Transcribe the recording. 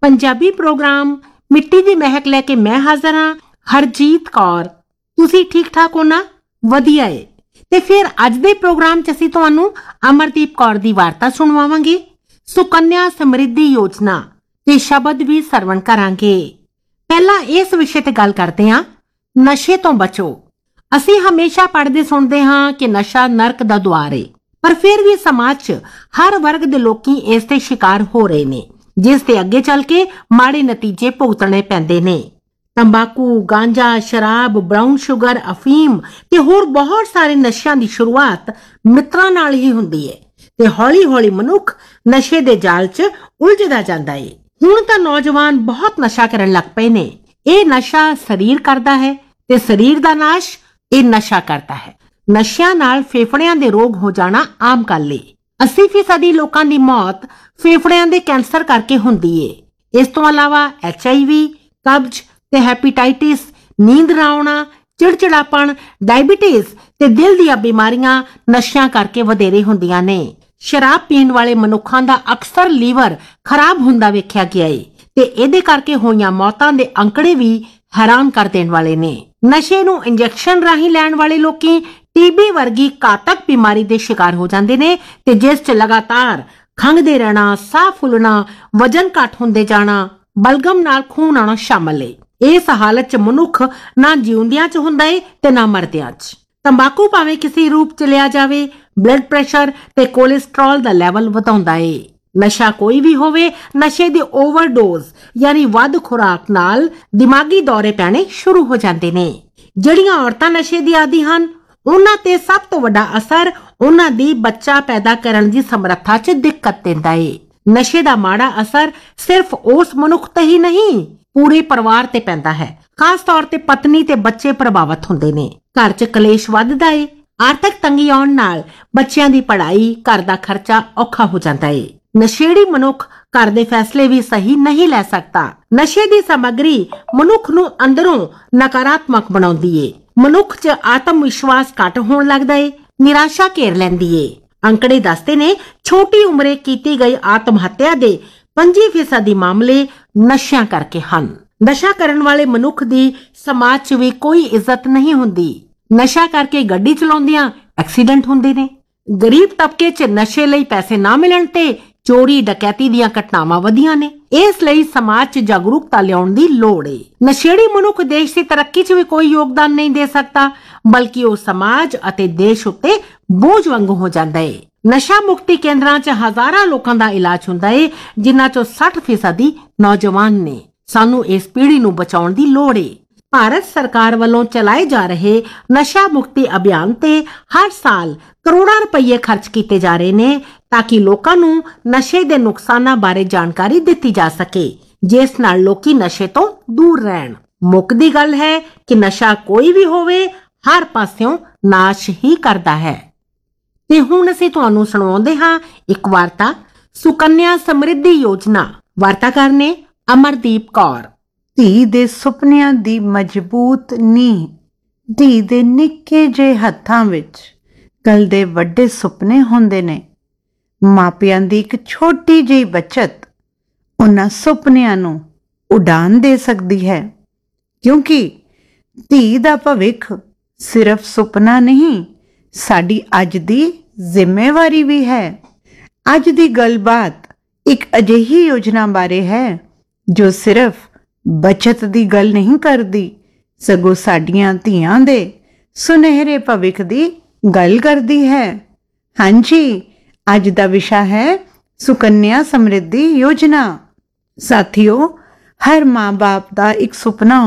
Punjabi programme मिट्टी दी महक लैके मैं हाज़र हाँ, हरजीत कौर। तुसी ठीक ठाक हो ना? वधिया है। ते फिर अज दे प्रोग्राम च असीं तुहानूं अमरदीप कौर दी वार्ता सुणवावांगे। सुकन्या समृद्धि योजना ते शब्द भी सरवण करांगे। पहला इस विषय ते गल करदे हां, नशे तो बचो। असीं हमेशा पढ़दे सुणदे हां कि नशा नरक दा द्वार है, पर फिर भी समाज च हर वर्ग दे लोकी इस ते शिकार हो रहे ने, जिस ते अगे चल के माड़े नतीजे भुगतने पैंदे ने। तंबाकू, गांजा, शराब, ब्राउन शुगर, अफीम ते होर बहुत सारे नशियां दी शुरुआत मित्रां नाल ही हुंदी है ते हौली हौली मनुख नशे दे जाल च उलझदा जांदा है। हुण तां नौजवान बहुत नशा करन लग पए ने। ਇਹ ਨਸ਼ਾ ਸਰੀਰ ਕਰਦਾ ਹੈ ਤੇ ਸਰੀਰ ਦਾ ਨਾਸ਼ ਇਹ ਨਸ਼ਾ ਕਰਦਾ ਹੈ। ਨਸ਼ਿਆਂ ਨਾਲ ਫੇਫੜਿਆਂ ਦੇ ਰੋਗ ਹੋ ਜਾਣਾ ਆਮ ਗੱਲ ਏ। 80% ਲੋਕਾਂ ਦੀ ਮੌਤ ਫੇਫੜਿਆਂ ਦੇ ਕੈਂਸਰ ਕਰਕੇ ਹੁੰਦੀ ਏ। ਇਸ ਤੋਂ ਇਲਾਵਾ HIV, ਕਬਜ਼ ਤੇ ਹੈਪੇਟਾਈਟਿਸ, ਨੀਂਦ ਨਾ ਆਉਣਾ, ਚਿੜਚਿੜਾਪਣ, ਡਾਇਬੀਟੀਜ਼ ਤੇ ਦਿਲ ਦੀਆਂ ਬਿਮਾਰੀਆਂ ਨਸ਼ਿਆਂ ਕਰਕੇ ਵਧੇਰੇ ਹੁੰਦੀਆਂ ਨੇ। ਸ਼ਰਾਬ ਪੀਣ ਵਾਲੇ ਮਨੁੱਖਾਂ ਦਾ ਅਕਸਰ ਲੀਵਰ ਖਰਾਬ ਹੁੰਦਾ ਵੇਖਿਆ ਗਿਆ ਏ ਤੇ ਇਹਦੇ ਕਰਕੇ ਹੋਈਆਂ ਮੌਤਾਂ ਦੇ ਅੰਕੜੇ ਵੀ ਹੈਰਾਨ ਕਰ ਦੇਣ ਵਾਲੇ ਨੇ। ਨਸ਼ੇ ਨੂੰ ਇੰਜੈਕਸ਼ਨ ਰਾਹੀਂ ਲੈਣ ਵਾਲੇ ਲੋਕੀ TB ਵਰਗੀ ਘਾਤਕ ਬਿਮਾਰੀ ਦੇ ਸ਼ਿਕਾਰ ਹੋ ਜਾਂਦੇ ਨੇ ਤੇ ਜਿਸ 'ਚ ਲਗਾਤਾਰ ਖੰਘਦੇ ਰਹਿਣਾ, ਸਾਹ ਫੁੱਲਣਾ, ਵਜਨ ਘੱਟ ਹੁੰਦੇ ਜਾਣਾ, ਬਲਗਮ ਨਾਲ ਖੂਨ ਆਉਣਾ ਸ਼ਾਮਲ ਏ। ਇਸ ਹਾਲਤ 'ਚ ਮਨੁੱਖ ਨਾ ਜਿਉਂਦਿਆਂ 'ਚ ਹੁੰਦਾ ਏ ਤੇ ਨਾ ਮਰਦਿਆਂ 'ਚ। ਤੰਬਾਕੂ ਭਾਵੇਂ ਕਿਸੇ ਰੂਪ 'ਚ ਲਿਆ ਜਾਵੇ, ਬਲੱਡ ਪ੍ਰੈਸ਼ਰ ਤੇ ਕੋਲੇਸਟ੍ਰੋਲ ਦਾ ਲੈਵਲ ਵਧਾਉਂਦਾ ਏ। ਨਸ਼ਾ ਕੋਈ ਵੀ ਹੋਵੇ, ਨਸ਼ੇ ਦੀ ਓਵਰਡੋਜ਼ ਯਾਨੀ ਵੱਧ ਖੁਰਾਕ ਨਾਲ ਦਿਮਾਗੀ ਦੌਰੇ ਪੈਣੇ ਸ਼ੁਰੂ ਹੋ ਜਾਂਦੇ ਨੇ। ਜਿਹੜੀਆਂ ਔਰਤਾਂ ਨਸ਼ੇ ਦੀ ਆਦੀ ਹਨ, ਉਹਨਾਂ ਤੇ ਸਭ ਤੋਂ ਵੱਡਾ ਅਸਰ ਉਹਨਾਂ ਦੀ ਬੱਚਾ ਪੈਦਾ ਕਰਨ ਦੀ ਸਮਰੱਥਾ 'ਚ ਦਿੱਕਤ ਦਿੰਦਾ ਏ। ਨਸ਼ੇ ਦਾ ਮਾੜਾ ਅਸਰ ਸਿਰਫ ਉਸ ਮਨੁੱਖ ਤੇ ਹੀ ਨਹੀਂ, ਪੂਰੇ ਪਰਿਵਾਰ ਤੇ ਪੈਂਦਾ ਹੈ। ਖਾਸ ਤੌਰ ਤੇ ਪਤਨੀ ਤੇ ਬੱਚੇ ਪ੍ਰਭਾਵਿਤ ਹੁੰਦੇ ਨੇ। ਘਰ 'ਚ ਕਲੇਸ਼ ਵੱਧਦਾ ਏ। ਆਰਥਿਕ ਤੰਗੀ ਆਉਣ ਨਾਲ ਬੱਚਿਆਂ ਦੀ ਪੜ੍ਹਾਈ, ਘਰ ਦਾ ਖਰਚਾ ਔਖਾ ਹੋ ਜਾਂਦਾ ਏ। ਨਸ਼ੇੜੀ ਮਨੁੱਖ ਘਰ ਦੇ ਫੈਸਲੇ ਵੀ ਸਹੀ ਨਹੀਂ ਲੈ ਸਕਦਾ। ਨਸ਼ੇ ਦੀ ਸਮੱਗਰੀ ਮਨੁੱਖ ਨੂੰ ਅੰਦਰੋਂ ਨਕਾਰਾਤਮਕ ਬਣਾਉਂਦੀ ਏ। ਮਨੁੱਖ 'ਚ ਆਤਮ ਵਿਸ਼ਵਾਸ ਘੱਟ ਹੋਣ ਲੱਗਦਾ ਏ, ਨਿਰਾਸ਼ਾ ਘੇਰ ਲੈਂਦੀ ਏ। ਅੰਕੜੇ ਦੱਸਦੇ ਨੇ ਛੋਟੀ ਉਮਰੇ ਕੀਤੀ ਗਈ ਆਤਮ ਹੱਤਿਆ ਦੇ 25% ਮਾਮਲੇ ਨਸ਼ਿਆਂ ਕਰਕੇ ਹਨ। ਨਸ਼ਾ ਕਰਨ ਵਾਲੇ ਮਨੁੱਖ ਦੀ ਸਮਾਜ 'ਚ ਵੀ ਕੋਈ ਇੱਜ਼ਤ ਨਹੀਂ ਹੁੰਦੀ। ਨਸ਼ਾ ਕਰਕੇ ਗੱਡੀ ਚਲਾਉਂਦਿਆਂ ਐਕਸੀਡੈਂਟ ਹੁੰਦੇ ਨੇ। ਗਰੀਬ ਤਬਕੇ 'ਚ ਨਸ਼ੇ ਲਈ ਪੈਸੇ ਨਾ ਮਿਲਣ ਤੇ ਚੋਰੀ ਡਕੈਤੀ ਦੀਆਂ ਘਟਨਾਵਾਂ ਵਧੀਆਂ ਨੇ। ਇਸ ਲਈ ਸਮਾਜ 'ਚ ਜਾਗਰੂਕਤਾ ਲਿਆਉਣ ਦੀ ਲੋੜ ਏ। ਨਸ਼ੇੜੀ ਮਨੁੱਖ ਦੇਸ਼ ਦੀ ਤਰੱਕੀ 'ਚ ਵੀ ਕੋਈ ਯੋਗਦਾਨ ਨਹੀਂ ਦੇ ਸਕਦਾ, ਬਲਕਿ ਉਹ ਸਮਾਜ ਅਤੇ ਦੇਸ਼ ਉੱਤੇ ਬੋਝ ਵਾਂਗੂ ਹੋ ਜਾਂਦਾ ਏ। ਨਸ਼ਾ ਮੁਕਤੀ ਕੇਂਦਰਾਂ 'ਚ ਹਜ਼ਾਰਾਂ ਲੋਕਾਂ ਦਾ ਇਲਾਜ ਹੁੰਦਾ ਏ, ਜਿਨ੍ਹਾਂ 'ਚੋਂ 60% ਨੌਜਵਾਨ ਨੇ। ਸਾਨੂੰ ਇਸ ਪੀੜ੍ਹੀ ਨੂੰ ਬਚਾਉਣ ਦੀ ਲੋੜ ਏ। ਭਾਰਤ ਸਰਕਾਰ ਵੱਲੋਂ ਚਲਾਏ ਜਾ ਰਹੇ ਨਸ਼ਾ ਮੁਕਤੀ ਅਭਿਆਨ ਤੇ ਹਰ ਸਾਲ ਕਰੋੜਾਂ ਰੁਪਏ ਖਰਚ ਕੀਤੇ ਜਾ ਰਹੇ ਨੇ ਤਾਂ ਕਿ ਲੋਕਾਂ ਨੂੰ ਨਸ਼ੇ ਦੇ ਨੁਕਸਾਨਾਂ ਬਾਰੇ ਜਾਣਕਾਰੀ ਦਿੱਤੀ ਜਾ ਸਕੇ, ਜਿਸ ਨਾਲ ਲੋਕੀ ਨਸ਼ੇ ਤੋਂ ਦੂਰ ਰਹਿਣ। ਮੁੱਕਦੀ ਗੱਲ ਹੈ ਕਿ ਨਸ਼ਾ ਕੋਈ ਵੀ ਹੋਵੇ, ਹਰ ਪਾਸਿਓਂ ਨਾਸ਼ ਹੀ ਕਰਦਾ ਹੈ। ਤੇ ਹੁਣ ਅਸੀਂ ਤੁਹਾਨੂੰ ਸੁਣਾਉਂਦੇ ਹਾਂ ਇੱਕ ਵਾਰਤਾ, ਸੁਕੰਨਿਆ ਸਮਰਿੱਧੀ ਯੋਜਨਾ। ਵਾਰਤਾਕਾਰ ਨੇ ਅਮਰਦੀਪ ਕੌਰ। ਧੀ ਦੇ ਸੁਪਨਿਆਂ ਦੀ ਮਜ਼ਬੂਤ ਨੀਂਹ। ਧੀ ਦੇ ਨਿੱਕੇ ਜਿਹੇ ਹੱਥਾਂ ਵਿੱਚ ਕੱਲ੍ਹ ਦੇ ਵੱਡੇ ਸੁਪਨੇ ਹੁੰਦੇ ਨੇ। ਮਾਪਿਆਂ ਦੀ ਇੱਕ ਛੋਟੀ ਜਿਹੀ ਬੱਚਤ ਉਹਨਾਂ ਸੁਪਨਿਆਂ ਨੂੰ ਉਡਾਨ ਦੇ ਸਕਦੀ ਹੈ, ਕਿਉਂਕਿ ਧੀ ਦਾ ਭਵਿੱਖ ਸਿਰਫ ਸੁਪਨਾ ਨਹੀਂ, ਸਾਡੀ ਅੱਜ ਦੀ ਜ਼ਿੰਮੇਵਾਰੀ ਵੀ ਹੈ। ਅੱਜ ਦੀ ਗੱਲਬਾਤ ਇੱਕ ਅਜਿਹੀ ਯੋਜਨਾ ਬਾਰੇ ਹੈ ਜੋ ਸਿਰਫ ਬੱਚਤ ਦੀ ਗੱਲ ਨਹੀਂ ਕਰਦੀ, ਸਗੋਂ ਸਾਡੀਆਂ ਧੀਆਂ ਦੇ ਸੁਨਹਿਰੇ ਭਵਿੱਖ ਦੀ ਗੱਲ ਕਰਦੀ ਹੈ। ਹਾਂਜੀ, ਅੱਜ ਦਾ ਵਿਸ਼ਾ ਹੈ ਸੁਕੰਨਿਆ ਸਮਰਿੱਧੀ ਯੋਜਨਾ। ਸਾਥੀਓ, ਹਰ ਮਾਂ-ਬਾਪ ਦਾ ਇੱਕ ਸੁਪਨਾ